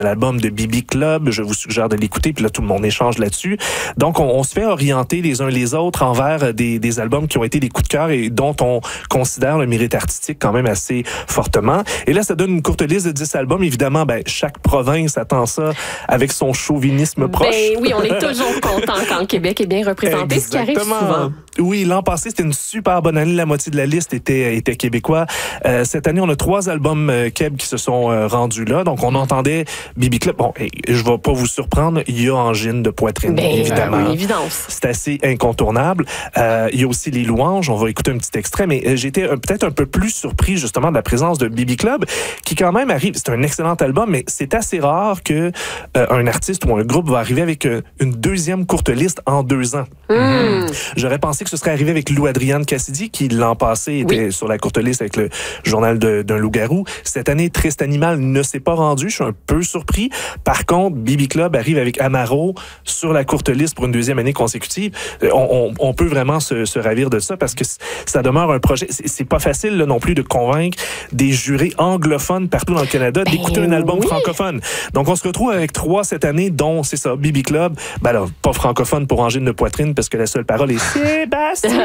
l'album de Bibi Club. Je vous suggère de l'écouter, puis là, tout le monde échange là-dessus. Donc, on se fait orienter les uns les autres envers des albums qui ont été des coups de cœur et dont on considère le mérite artistique quand même assez fortement. Et là, ça donne une courte liste de 10 albums. Évidemment, chaque province attend ça avec son chauvinisme proche. Oui, on est toujours content quand le Québec est bien représenté, ce qui arrive souvent. Oui, l'an passé, c'était une super bonne année. La moitié de la liste était québécois. Cette année, on a 3 albums Québec qui se sont rendus là. Donc, on entendait Bibi Club. Bon, je vais pas vous surprendre, il y a Angine de poitrine, évidemment. Une évidence. C'est assez incontournable. Il y a aussi Les Louanges. On va écouter un petit extrait, mais j'étais peut-être un peu plus surpris justement de la présence de Bibi Club, qui quand même arrive. C'est un excellent album, mais c'est assez rare que un artiste ou un groupe va arriver avec une deuxième courte liste en 2 ans. J'aurais pensé que ce serait arrivé avec Lou Adrienne Cassidy, qui l'an passé était sur la courte liste avec le journal d'un loup-garou. Cette année, Triste Animal ne s'est pas rendu. Je suis un peu surpris. Par contre, Bibi Club arrive avec Amaro sur la courte liste pour une 2e année consécutive. On peut vraiment se ravir de ça parce que ça demeure un projet. C'est pas facile là, non plus de convaincre des jurés anglophones partout dans le Canada d'écouter un album francophone. Donc, on se retrouve avec 3 cette année, dont, c'est ça, Bibi Club. Alors, pas francophone pour Angine de poitrine parce que la seule parole est Sébastien.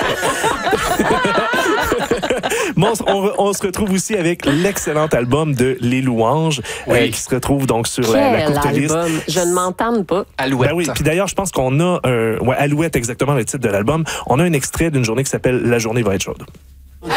Bon, on se retrouve aussi avec l'excellent album de Les Louanges qui se retrouve donc sur la courte liste. Je ne m'entende pas. Alouette. Oui, puis d'ailleurs, je pense qu'on a Alouette, exactement le titre de l'album. On a un extrait d'une journée qui s'appelle La journée va être chaude.